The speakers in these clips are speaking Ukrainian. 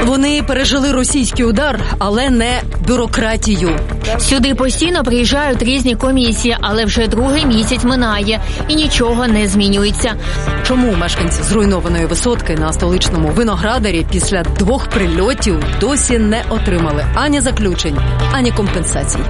Вони пережили російський удар, але не бюрократію. Сюди постійно приїжджають різні комісії, але вже другий місяць минає і нічого не змінюється. Чому мешканці зруйнованої висотки на столичному Виноградарі після 2 прильотів досі не отримали ані заключень, ані компенсацій?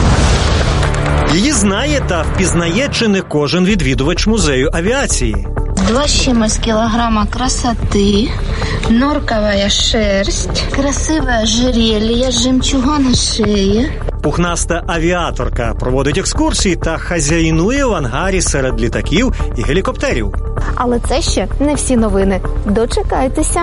Її знає та впізнає чи не кожен відвідувач музею авіації. 2 с чем-то килограмма красоты, норковая шерсть, красивое ожерелье, жемчуга на шее. Пухнаста авіаторка проводить екскурсії та хазяйнує в ангарі серед літаків і гелікоптерів. Але це ще не всі новини. Дочекайтеся.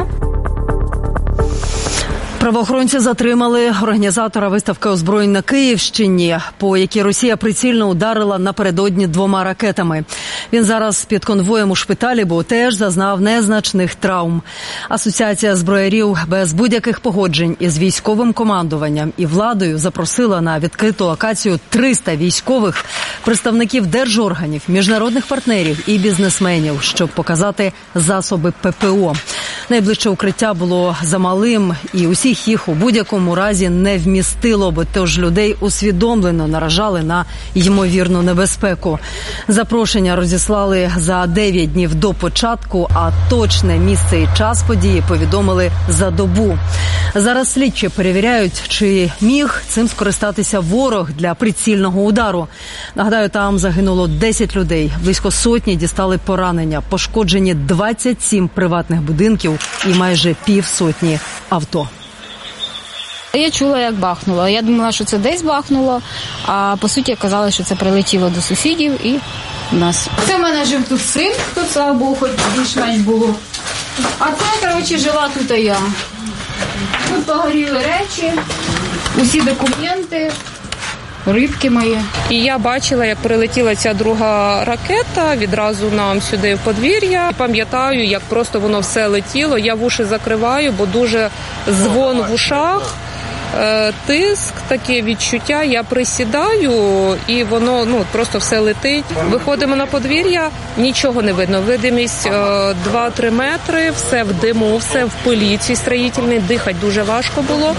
Правоохоронці затримали організатора виставки озброєнь на Київщині, по якій Росія прицільно ударила напередодні 2 ракетами. Він зараз під конвоєм у шпиталі, бо теж зазнав незначних травм. Асоціація зброярів без будь-яких погоджень із військовим командуванням і владою запросила на відкриту локацію 300 військових, представників держорганів, міжнародних партнерів і бізнесменів, щоб показати засоби ППО. Найближче укриття було замалим, і усіх їх у будь-якому разі не вмістило би, тож людей усвідомлено наражали на ймовірну небезпеку. Запрошення розіслали за 9 днів до початку, а точне місце і час події повідомили за добу. Зараз слідчі перевіряють, чи міг цим скористатися ворог для прицільного удару. Нагадаю, там загинуло 10 людей, близько сотні дістали поранення, пошкоджені 27 приватних будинків і майже півсотні авто. Я чула, як бахнуло. Я думала, що це десь бахнуло, а по суті казали, що це прилетіло до сусідів і в нас. Це в мене жив тут син, тут, слава Богу, хоч більш-менш було. А це, коротше, жила тут я. Тут погоріли речі, усі документи, рибки мої. І я бачила, як прилетіла ця друга ракета відразу нам сюди в подвір'я. Пам'ятаю, як просто воно все летіло. Я вуші закриваю, бо дуже дзвон в ушах, тиск, таке відчуття. Я присідаю і воно просто все летить. Виходимо на подвір'я, нічого не видно. Видимість 2-3 метри, все в диму, все в пилі цій строїтельній, дихати дуже важко було.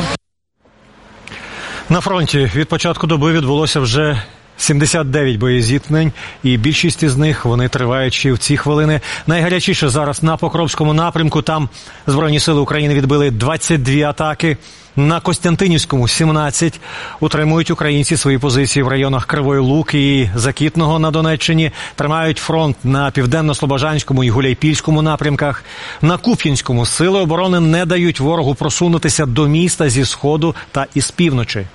На фронті від початку доби відбулося вже 79 боєзіткнень, і більшість із них вони тривають ще в ці хвилини. Найгарячіше зараз на Покровському напрямку. Там Збройні сили України відбили 22 атаки. На Костянтинівському – 17. Утримують українці свої позиції в районах Кривої Луки і Закітного на Донеччині. Тримають фронт на Південно-Слобожанському і Гуляйпільському напрямках. На Куп'янському сили оборони не дають ворогу просунутися до міста зі сходу та із півночі.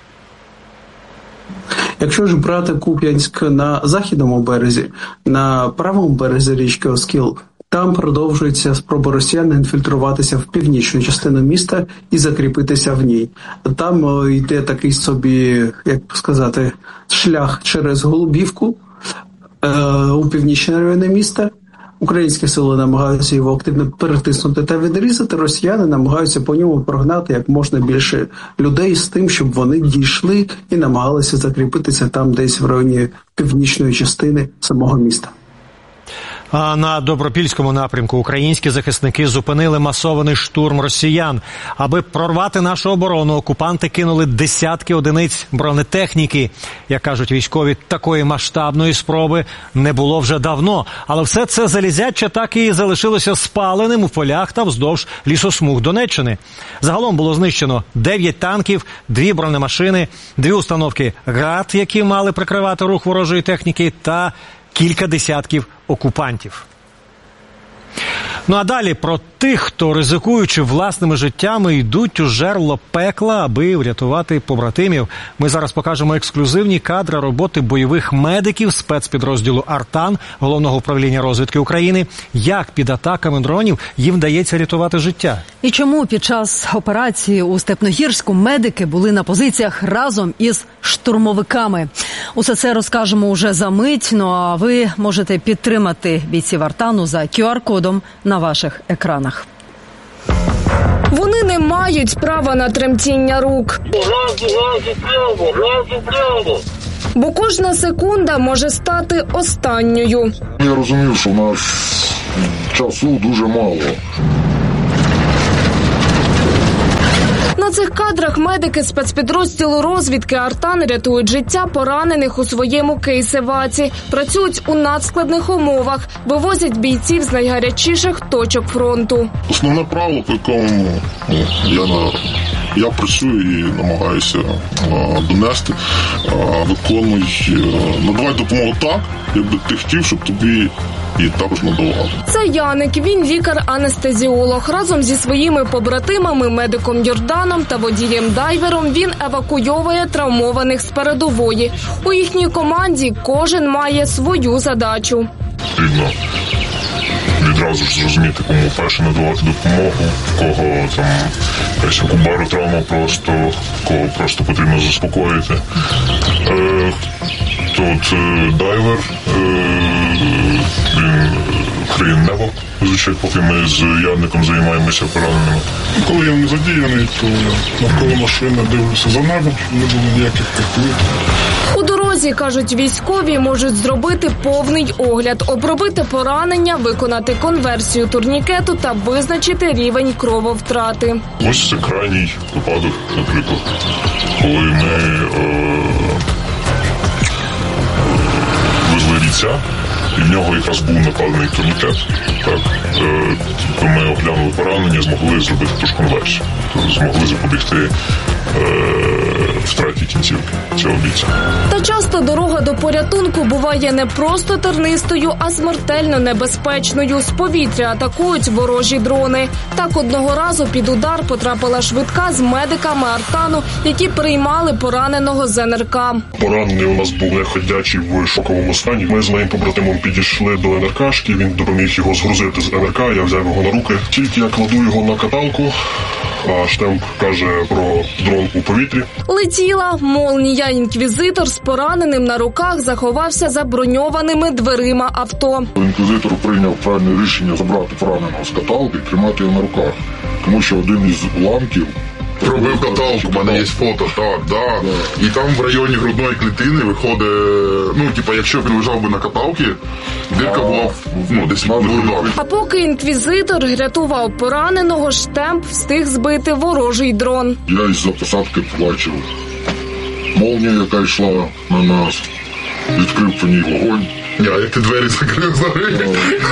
Якщо ж брати Куп'янськ на західному березі, на правому березі річки Оскіл, там продовжується спроба росіян інфільтруватися в північну частину міста і закріпитися в ній. Там йде такий собі, як сказати, шлях через Голубівку у північні райони міста. Українські сили намагаються його активно перетиснути та відрізати, росіяни намагаються по ньому прогнати як можна більше людей з тим, щоб вони дійшли і намагалися закріпитися там десь в районі північної частини самого міста. А на Добропільському напрямку українські захисники зупинили масований штурм росіян. Аби прорвати нашу оборону, окупанти кинули десятки одиниць бронетехніки. Як кажуть військові, такої масштабної спроби не було вже давно. Але все це залізяче так і залишилося спаленим у полях та вздовж лісосмуг Донеччини. Загалом було знищено 9 танків, 2 бронемашини, 2 установки ГРАД, які мали прикривати рух ворожої техніки, та кілька десятків окупантів. Ну а далі про тих, хто, ризикуючи власними життями, йдуть у жерло пекла, аби врятувати побратимів. Ми зараз покажемо ексклюзивні кадри роботи бойових медиків спецпідрозділу «Артан» Головного управління розвідки України. Як під атаками дронів їм вдається рятувати життя. І чому під час операції у Степногірську медики були на позиціях разом із штурмовиками. Усе це розкажемо уже за мить, ну а ви можете підтримати бійців «Артану» за QR-кодом на ваших екранах. Вони не мають права на тремтіння рук. Бо кожна секунда може стати останньою. Я розумію, що у нас часу дуже мало. На цих кадрах медики спецпідрозділу розвідки «Артан» рятують життя поранених у своєму кейсеваці. Працюють у надскладних умовах, вивозять бійців з найгарячіших точок фронту. Основне правило, по якому я працюю і намагаюся донести, виконуй, надавай допомогу так, якби ти хотів, щоб тобі і також надавали. Це Яник, він лікар-анестезіолог. Разом зі своїми побратимами, медиком Йорданом та водієм-дайвером, він евакуйовує травмованих з передової. У їхній команді кожен має свою задачу. Потрібно відразу ж зрозуміти, кому перше надавати допомогу, в кого там якась кубару травма просто, кого просто потрібно заспокоїти. Тут дайвер, він криє небо, звичайно, поки ми з Яником займаємося пораненими. Коли я не задіяний, то навколо машини дивлюся за небо, щоб не було ніяких прихилів. У дорозі, кажуть військові, можуть зробити повний огляд, обробити поранення, виконати конверсію турнікету та визначити рівень крововтрати. Ось це крайній випадок, наприклад, коли ми везли бійця, і в нього якраз був накладений турнікет. Так, коли ми оглянули поранення, змогли зробити ту ж конверсію, змогли запобігти втраті кінцівки цього бійця. Та часто дорога до порятунку буває не просто тернистою, а смертельно небезпечною. З повітря атакують ворожі дрони. Так одного разу під удар потрапила швидка з медиками «Артану», які приймали пораненого з НРК. Поранений у нас був неходячий в шоковому стані. Ми з моїм побратимом підійшли до НРКшки, він допоміг його згрузити з НРК, я взяв його на руки. Тільки я кладу його на каталку, а штемп каже про дрон у повітрі. Летіла молнія. Інквізитор з пораненим на руках заховався за броньованими дверима авто. Інквізитор прийняв правильне рішення забрати пораненого з каталки і тримати його на руках. Тому що один із уламків робив каталку, у мене є фото, так, да. І там в районі грудної клітини виходить, якщо він лежав би на каталці, дирка була десь на грудах. А поки інквізитор рятував пораненого, штемп встиг збити ворожий дрон. Я із-за посадки побачив молнію, яка йшла на нас, відкрив по ній вогонь. Як ти двері закрив взагалі?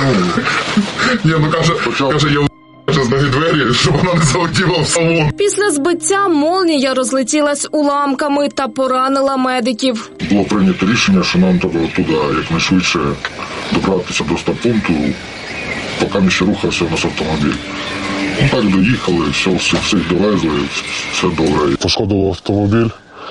Каже, я з ноги двері, щоб вона не залетіла в салон. Після збиття молнія розлетілась уламками та поранила медиків. Було прийнято рішення, що нам треба туди якнайшвидше добратися до стаб-пункту, поки ми ще рухався у нас автомобіль. Так доїхали, всіх довезли, все добре. Пошкодив автомобіль,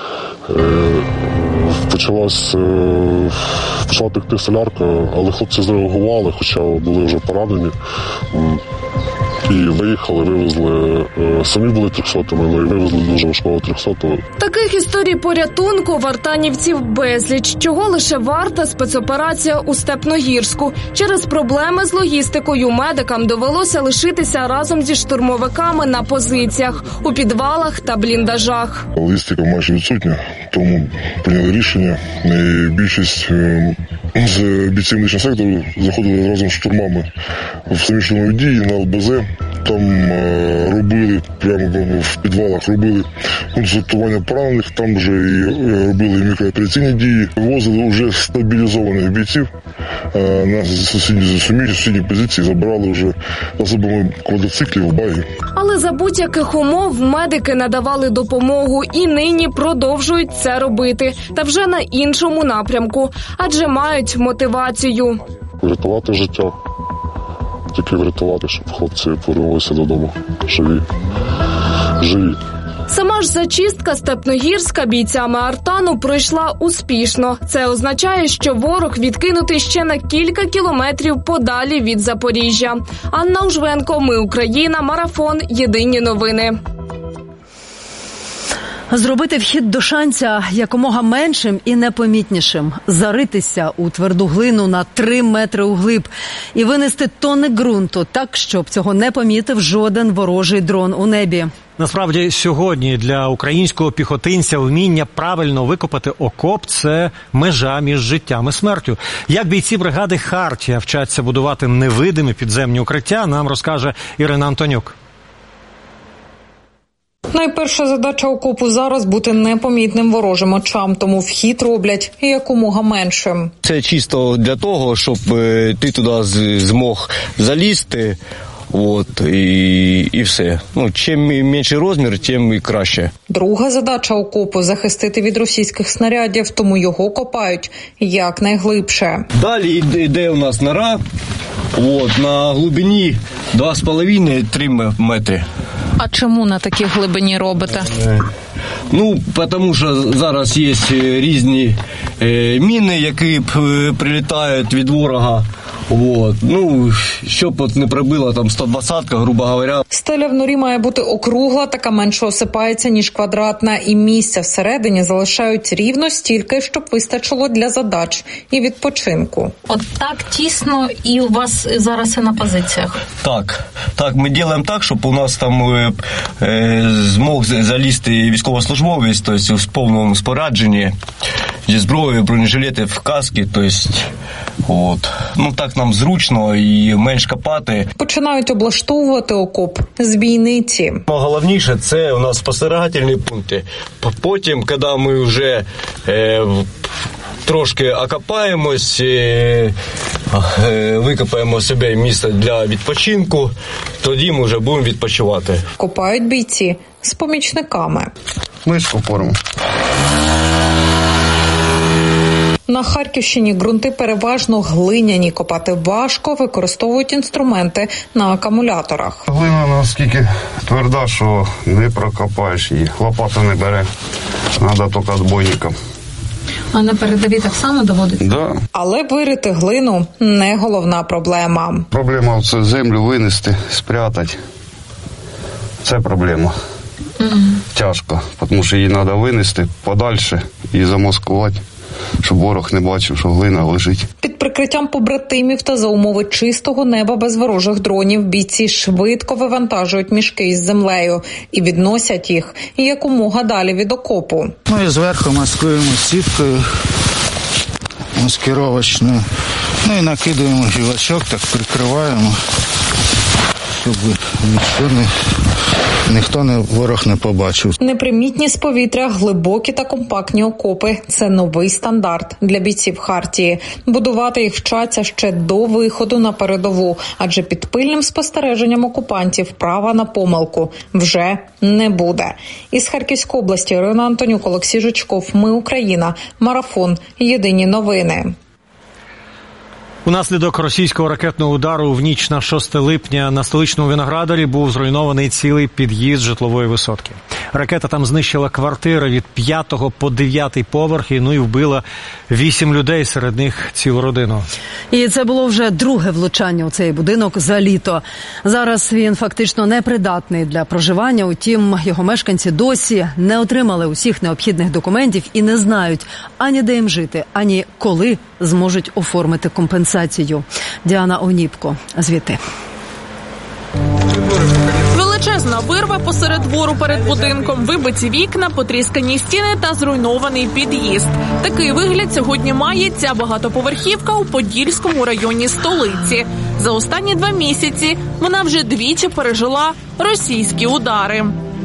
почала текти солярка, але хлопці зреагували, хоча були вже поранені. І виїхали, вивезли, самі були 300-ми, але вивезли дуже важкого 300-го. Таких історій порятунку в артанівців безліч. Чого лише варта спецоперація у Степногірську. Через проблеми з логістикою медикам довелося лишитися разом зі штурмовиками на позиціях, у підвалах та бліндажах. Логістика майже відсутня, тому прийняли рішення. І більшість з бійців медичного сектору заходили разом з штурмами в самі штурмові дії на ЛБЗ. Там робили, прямо в підвалах робили консультування поранених, там вже і робили мікроопераційні дії. Вивозили вже стабілізованих бійців на сусідні позиції, забирали вже засобами квадроциклів, баги. Але за будь-яких умов медики надавали допомогу і нині продовжують це робити. Та вже на іншому напрямку, адже мають мотивацію. Врятувати життя. Тільки врятувати, щоб хлопці повернулися додому живі. Сама ж зачистка Степногірська бійцями Артану пройшла успішно. Це означає, що ворог відкинутий ще на кілька кілометрів подалі від Запоріжжя. Анна Ужвенко, Ми Україна, Марафон, Єдині новини. Зробити вхід до Шанця якомога меншим і непомітнішим. Заритися у тверду глину на 3 метри углиб і винести тонни ґрунту так, щоб цього не помітив жоден ворожий дрон у небі. Насправді, сьогодні для українського піхотинця вміння правильно викопати окоп – це межа між життям і смертю. Як бійці бригади «Хартія» вчаться будувати невидимі підземні укриття, нам розкаже Ірина Антонюк. Найперша задача окопу зараз – бути непомітним ворожим очам, тому вхід роблять якомога меншим. Це чисто для того, щоб ти туди змог залізти. І все. Чим менший розмір, тим і краще. Друга задача окопу – захистити від російських снарядів, тому його копають якнайглибше. Далі йде у нас нора, на глибині 2,5-3 метри. А чому на такій глибині робите? Тому що зараз є різні міни, які прилітають від ворога. Щоб не прибила 120-ка, грубо говоря. Стеля в норі має бути округла, така менше осипається, ніж квадратна, і місця всередині залишають рівно стільки, щоб вистачило для задач і відпочинку. От так тісно і у вас зараз і на позиціях? Так, ми робимо так, щоб у нас там змог залізти військовослужбовець, тобто в повному спорядженні, зі зброєю, бронежилети, в каски, так нам зручно і менш копати. Починають облаштовувати окоп з бійниці. Головніше – це у нас спостерігательні пункти. Потім, коли ми вже трошки окопаємось, викопаємо собі місце для відпочинку, тоді ми вже будемо відпочивати. Копають бійці з помічниками. Мишку порву. На Харківщині ґрунти переважно глиняні, копати важко, використовують інструменти на акумуляторах. Глина наскільки тверда, що не прокопаєш її, лопата не бере, треба тільки відбойником. А на передовій так само доводиться? Да. Але вирити глину – не головна проблема. Проблема – це землю винести, спрятати. Це проблема. Тяжко, тому що її треба винести подальше і замаскувати, щоб ворог не бачив, що глина лежить. Під прикриттям побратимів та за умови чистого неба без ворожих дронів бійці швидко вивантажують мішки із землею і відносять їх якомога далі від окопу. І зверху маскуємо сіткою маскировочною. І накидуємо гілочок, так прикриваємо, щоб ворог не побачив. Непримітні з повітря, глибокі та компактні окопи – це новий стандарт для бійців Хартії. Будувати їх вчаться ще до виходу на передову, адже під пильним спостереженням окупантів права на помилку вже не буде. Із Харківської області Ірина Антонюк, Олексій Жучков. Ми Україна. Марафон. Єдині новини. Унаслідок російського ракетного удару в ніч на 6 липня на столичному Виноградарі був зруйнований цілий під'їзд житлової висотки. Ракета там знищила квартири від 5 по 9 поверх і вбила 8 людей, серед них цілу родину. І це було вже друге влучання у цей будинок за літо. Зараз він фактично непридатний для проживання, утім його мешканці досі не отримали усіх необхідних документів і не знають ані де їм жити, ані коли зможуть оформити компенсацію. Діана Оніпко звідти. Величезна вирва посеред двору перед будинком, вибиті вікна, потріскані стіни та зруйнований під'їзд. Такий вигляд сьогодні має ця багатоповерхівка у Подільському районі столиці. За останні 2 місяці вона вже двічі пережила російські удари.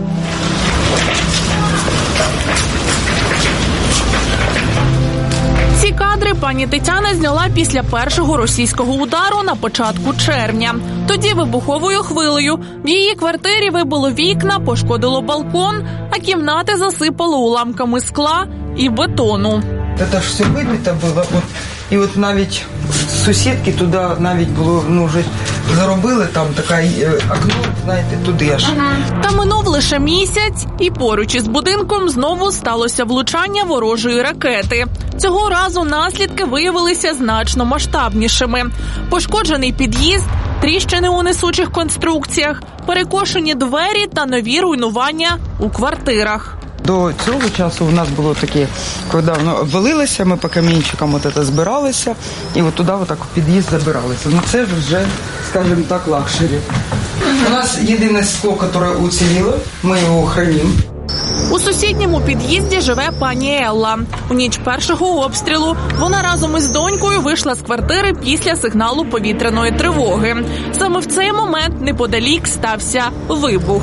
Ці кадри пані Тетяна зняла після першого російського удару на початку червня. Тоді вибуховою хвилею в її квартирі вибило вікна, пошкодило балкон, а кімнати засипало уламками скла і бетону. Це ж все вибито було. І от навіть сусідки туди навіть було, вже заробили там таке окно, знаєте, туди аж. Та минув лише місяць, і поруч із будинком знову сталося влучання ворожої ракети. Цього разу наслідки виявилися значно масштабнішими. Пошкоджений під'їзд, тріщини у несучих конструкціях, перекошені двері та нові руйнування у квартирах. До цього часу у нас було таке, коли воно обвалилося, ми по камінчикам збиралися, і от туди отак у під'їзд забиралися. Це вже, скажімо так, лакшері. У нас єдине скло, яке уціліло, ми його хранимо. У сусідньому під'їзді живе пані Елла. У ніч першого обстрілу вона разом із донькою вийшла з квартири після сигналу повітряної тривоги. Саме в цей момент неподалік стався вибух.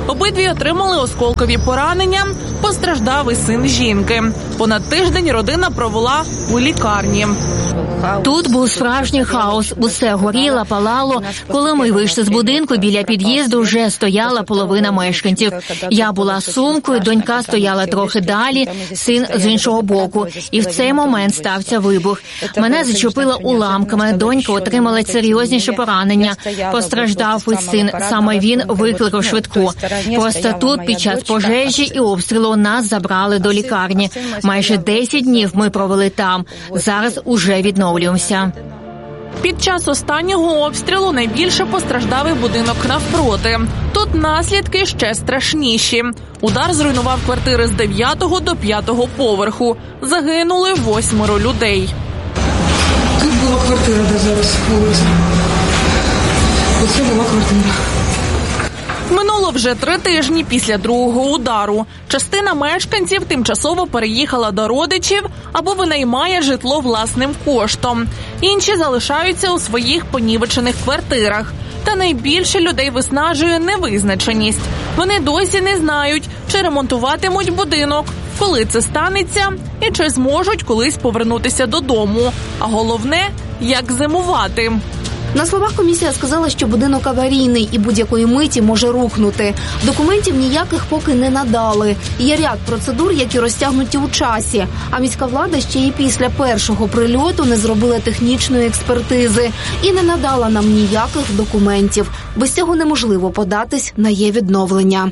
Обидві отримали осколкові поранення, постраждав і син жінки. Понад тиждень родина провела у лікарні. Тут був справжній хаос. Усе горіло, палало. Коли ми вийшли з будинку, біля під'їзду вже стояла половина мешканців. Я була з сумкою, донька стояла трохи далі, син з іншого боку. І в цей момент стався вибух. Мене зачепило уламками, донька отримала серйозніші поранення. Постраждав і син, саме він викликав швидку. Просто тут під час пожежі і обстрілу нас забрали до лікарні. Майже 10 днів ми провели там. Зараз уже відновлюємося. Під час останнього обстрілу найбільше постраждав і будинок навпроти. Тут наслідки ще страшніші. Удар зруйнував квартири з 9-го до 5-го поверху. Загинули 8 людей. Тут була квартира, де зараз вулиця. Оце була квартира. Минуло вже 3 тижні після другого удару. Частина мешканців тимчасово переїхала до родичів або винаймає житло власним коштом. Інші залишаються у своїх понівечених квартирах. Та найбільше людей виснажує невизначеність. Вони досі не знають, чи ремонтуватимуть будинок, коли це станеться і чи зможуть колись повернутися додому. А головне – як зимувати. На словах комісія сказала, що будинок аварійний і будь-якої миті може рухнути. Документів ніяких поки не надали. Є ряд процедур, які розтягнуті у часі. А міська влада ще і після першого прильоту не зробила технічної експертизи і не надала нам ніяких документів. Без цього неможливо податись на її відновлення.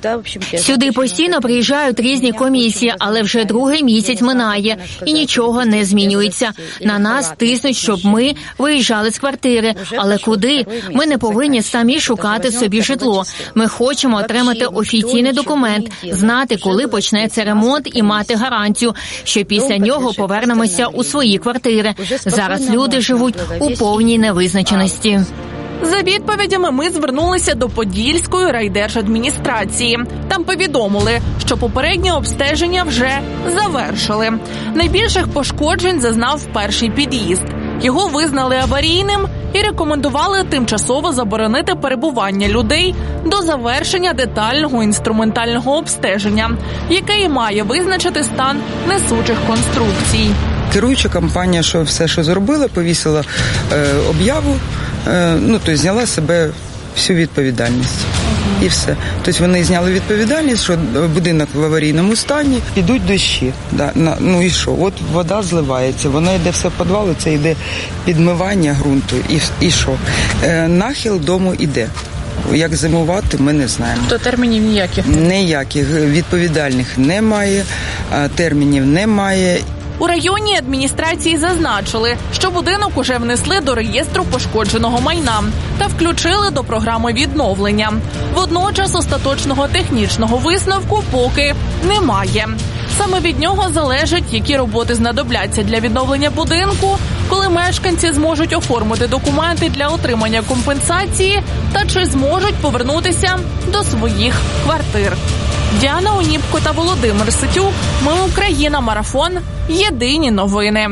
Сюди постійно приїжджають різні комісії, але вже другий місяць минає і нічого не змінюється. На нас тиснуть, щоб ми виїжджали з квартири. Але куди? Ми не повинні самі шукати собі житло. Ми хочемо отримати офіційний документ, знати, коли почнеться ремонт і мати гарантію, що після нього повернемося у свої квартири. Зараз люди живуть у повній невизначеності. За відповідями ми звернулися до Подільської райдержадміністрації. Там повідомили, що попереднє обстеження вже завершили. Найбільших пошкоджень зазнав перший під'їзд. Його визнали аварійним і рекомендували тимчасово заборонити перебування людей до завершення детального інструментального обстеження, яке і має визначити стан несучих конструкцій. Керуюча компанія, що все, що зробила, повісила об'яву, тобто зняла з себе всю відповідальність. І все. Тобто вони зняли відповідальність, що будинок в аварійному стані, йдуть дощі. І що? От вода зливається, вона йде все в підвал, це йде підмивання ґрунту. І що? Нахил дому йде. Як зимувати, ми не знаємо. То термінів ніяких? Ніяких. Відповідальних немає, термінів немає. У районній адміністрації зазначили, що будинок уже внесли до реєстру пошкодженого майна та включили до програми відновлення. Водночас остаточного технічного висновку поки немає. Саме від нього залежить, які роботи знадобляться для відновлення будинку, коли мешканці зможуть оформити документи для отримання компенсації та чи зможуть повернутися до своїх квартир. Діана Оніпко та Володимир Ситюк. Ми Україна. Марафон. Єдині новини.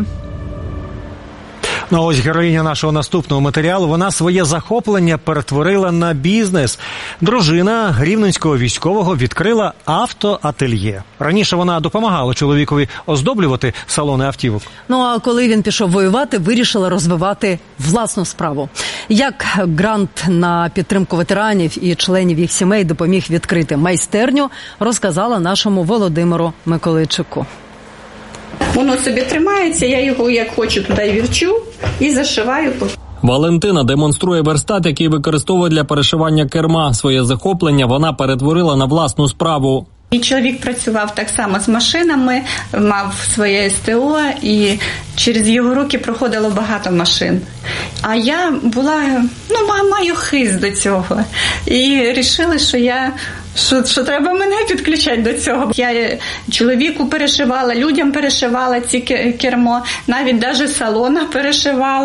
Ну, ось героїня нашого наступного матеріалу. Вона своє захоплення перетворила на бізнес. Дружина рівненського військового відкрила автоательє. Раніше вона допомагала чоловікові оздоблювати салони автівок. Ну, а коли він пішов воювати, вирішила розвивати власну справу. Як грант на підтримку ветеранів і членів їх сімей допоміг відкрити майстерню, розказала нашому Володимиру Миколайчуку. Воно собі тримається, я його як хочу туди вірчу і зашиваю. Валентина демонструє верстат, який використовує для перешивання керма. Своє захоплення вона перетворила на власну справу. Мій чоловік працював так само з машинами, мав своє СТО, і через його руки проходило багато машин. А я була, маю хист до цього. І вирішили, що треба мене підключати до цього. Я чоловіку перешивала, людям перешивала ці кермо, навіть салона перешивала.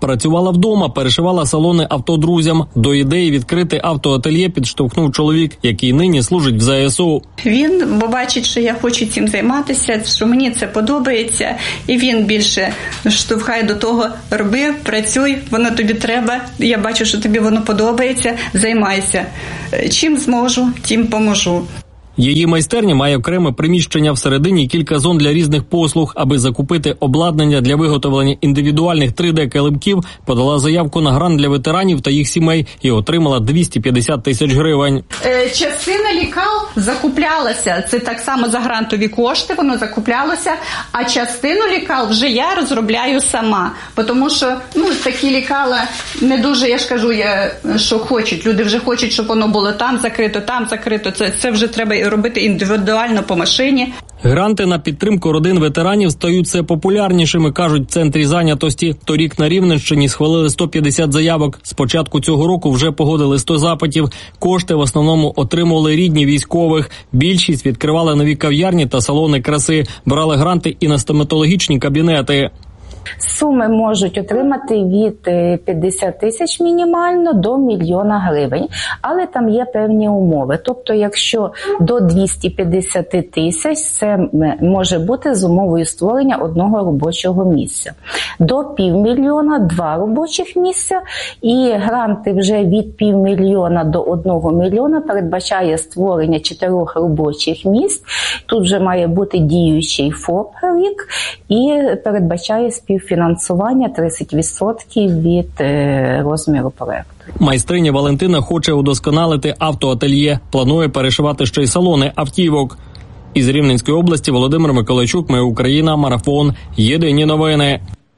Працювала вдома, перешивала салони авто друзям. До ідеї відкрити автоательє підштовхнув чоловік, який нині служить в ЗСУ. Він, бо бачить, що я хочу цим займатися, що мені це подобається, і він більше штовхає до того: роби, працюй, воно тобі треба, я бачу, що тобі воно подобається, займайся. Чим зможу, тим поможу. Її майстерня має окреме приміщення всередині і кілька зон для різних послуг. Аби закупити обладнання для виготовлення індивідуальних 3D-килимків, подала заявку на грант для ветеранів та їх сімей і отримала 250 тисяч гривень. Частина лікал закуплялася, це так само за грантові кошти, воно закуплялося, а частину лікал вже я розробляю сама. Тому що такі лікала не дуже, я ж кажу, що хочуть. Люди вже хочуть, щоб воно було там закрито. Це вже треба робити індивідуально по машині. Гранти на підтримку родин ветеранів стають все популярнішими, кажуть в центрі зайнятості. Торік на Рівненщині схвалили 150 заявок. З початку цього року вже погодили 100 запитів. Кошти в основному отримували рідні військових. Більшість відкривали нові кав'ярні та салони краси. Брали гранти і на стоматологічні кабінети. Суми можуть отримати від 50 тисяч мінімально до 1 мільйона гривень, але там є певні умови. Тобто, якщо до 250 тисяч, це може бути з умовою створення одного робочого місця. До 500 000 – 2 робочих місця, і гранти вже від 500 000 до 1 мільйона передбачає створення 4 робочих місць. Тут вже має бути діючий ФОП рік і передбачає співфінансування 30% від розміру проекту. Майстриня Валентина хоче удосконалити автоательє. Планує перешивати ще й салони автівок. Із Рівненської області Володимир Миколайчук, Ми Україна, Марафон. Єдині новини.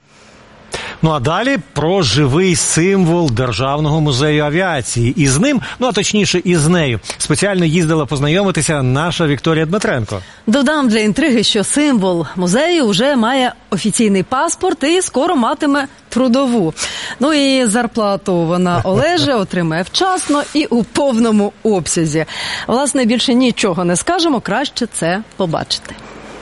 Ну а далі про живий символ Державного музею авіації. І з ним, а точніше із нею, спеціально їздила познайомитися наша Вікторія Дмитренко. Додам для інтриги, що символ музею вже має офіційний паспорт і скоро матиме трудову. Ну і зарплату вона Олеже отримає вчасно і у повному обсязі. Власне, більше нічого не скажемо, краще це побачити.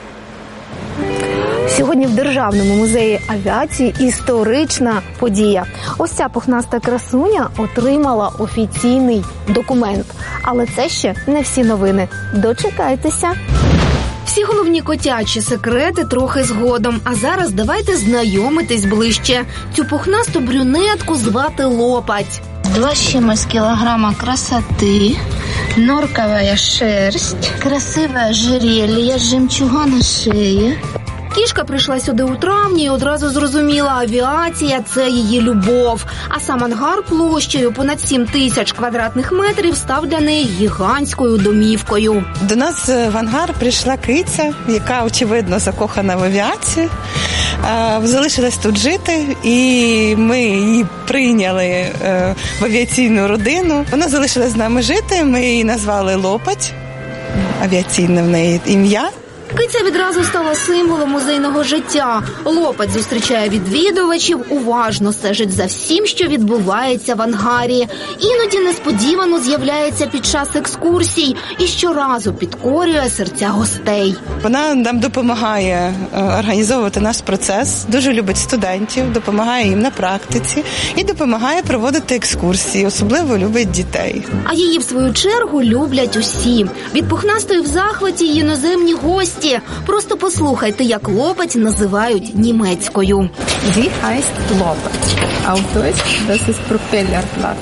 Сьогодні в Державному музеї авіації історична подія. Ось ця пухнаста красуня отримала офіційний документ. Але це ще не всі новини. Дочекайтеся. Всі головні котячі секрети трохи згодом. А зараз давайте знайомитись ближче. Цю пухнасту брюнетку звати Лопать. 2 с чимось килограмма красоты, норковая шерсть, красивое ожерелье, жемчуга на шее. Кішка прийшла сюди у травні і одразу зрозуміла, авіація – це її любов. А сам ангар площею понад 7 тисяч квадратних метрів став для неї гігантською домівкою. До нас в ангар прийшла киця, яка, очевидно, закохана в авіацію. Залишилась тут жити, і ми її прийняли в авіаційну родину. Вона залишилась з нами жити, ми її назвали Лопать, авіаційне в неї ім'я. Киця відразу стала символом музейного життя. Лопать зустрічає відвідувачів, уважно стежить за всім, що відбувається в ангарі. Іноді несподівано з'являється під час екскурсій і щоразу підкорює серця гостей. Вона нам допомагає організовувати наш процес, дуже любить студентів, допомагає їм на практиці і допомагає проводити екскурсії, особливо любить дітей. А її, в свою чергу, люблять усі. Від пухнастої в захваті й іноземні гості. Просто послухайте, як Лопать називають німецькою. Sie heißt Lopать. Auf Deutsch, das ist Propellerblatt.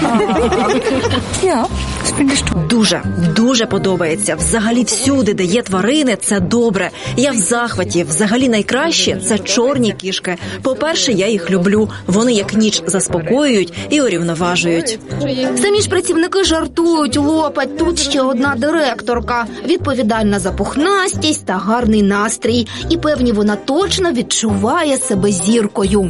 Дуже подобається. Взагалі всюди, де є тварини, це добре. Я в захваті. Взагалі найкраще – це чорні кішки. По-перше, я їх люблю. Вони як ніч заспокоюють і урівноважують. Самі ж працівники жартують. Лопать, тут ще одна директорка. Відповідальна за пухнастість та гарний настрій. І певні, вона точно відчуває себе зіркою.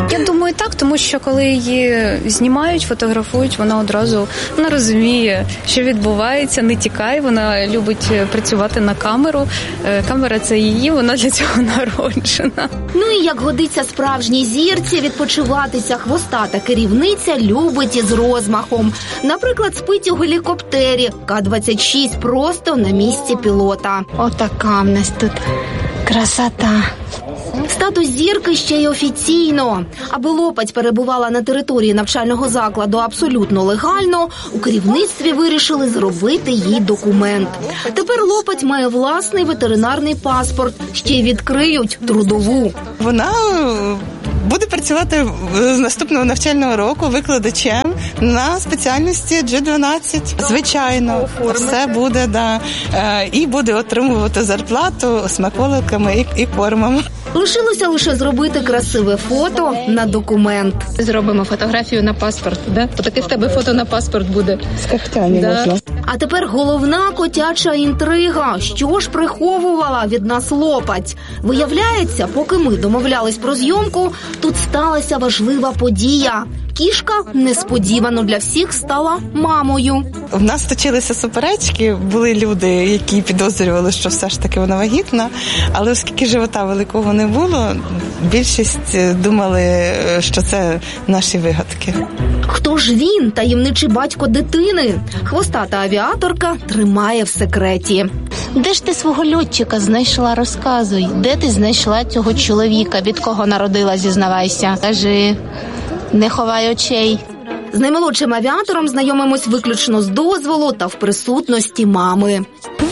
Я думаю, так, тому що коли її знімають, фотографують, вона одразу розуміє, що відбувається, не тікає, вона любить працювати на камеру. Камера – це її, вона для цього народжена. Ну і як годиться справжній зірці, відпочивати ця хвостата керівниця любить із розмахом. Наприклад, спить у гелікоптері К-26 просто на місці пілота. Отака в нас тут красота. Статус зірки ще й офіційно. Аби Лопать перебувала на території навчального закладу абсолютно легально, у керівництві вирішили зробити їй документ. Тепер Лопать має власний ветеринарний паспорт, ще й відкриють трудову. Вона буде працювати з наступного навчального року викладачем на спеціальності G12. Звичайно, все буде, да. І буде отримувати зарплату смаколиками і кормом. Лишилося лише зробити красиве фото на документ. Зробимо фотографію на паспорт, да? То таке в тебе фото на паспорт буде. З когтями можна. А тепер головна котяча інтрига. Що ж приховувала від нас Лопать? Виявляється, поки ми домовлялись про зйомку, тут сталася важлива подія. Кішка несподівано для всіх стала мамою. У нас точилися суперечки, були люди, які підозрювали, що все ж таки вона вагітна, але оскільки живота великого не було, більшість думали, що це наші вигадки. Хто ж він, таємничий батько дитини? Хвостата авіаторка тримає в секреті. Де ж ти свого льотчика знайшла? Розказуй. Де ти знайшла цього чоловіка? Від кого народила, зізнавайся? Кажи, не ховай очей. З наймолодшим авіатором знайомимось виключно з дозволу та в присутності мами.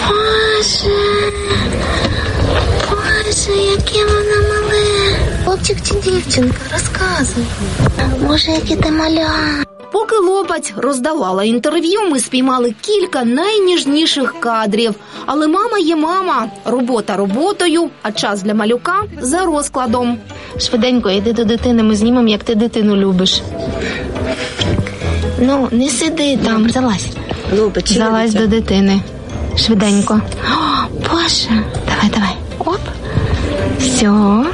Боже, яке воно мале. Хлопчик чи дівчинка, розказуй. Боже, яке ти маля. Поки Лопать роздавала інтерв'ю, ми спіймали кілька найніжніших кадрів. Але мама є мама. Робота роботою, а час для малюка за розкладом. Швиденько, йди до дитини, ми знімемо, як ти дитину любиш. Ну, не сиди там, залазь. Залазь до дитини. Швиденько. О, Боже, давай. Оп. Все.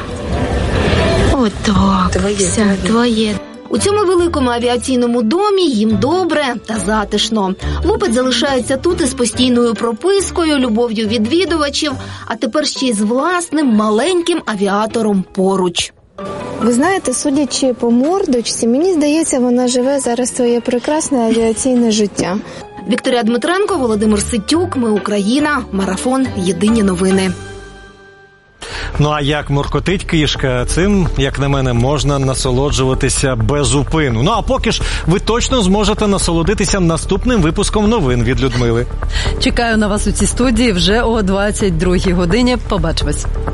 Отак. Все, твоє. У цьому великому авіаційному домі їм добре та затишно. Лопать залишається тут із постійною пропискою, любов'ю відвідувачів, а тепер ще й з власним маленьким авіатором поруч. Ви знаєте, судячи по мордочці, мені здається, вона живе зараз своє прекрасне авіаційне життя. Вікторія Дмитренко, Володимир Ситюк, Ми Україна, Марафон, Єдині новини. Ну а як муркотить кішка, цим, як на мене, можна насолоджуватися без упину. Ну а поки ж ви точно зможете насолодитися наступним випуском новин від Людмили. Чекаю на вас у цій студії вже о 22-й годині. Побачимось.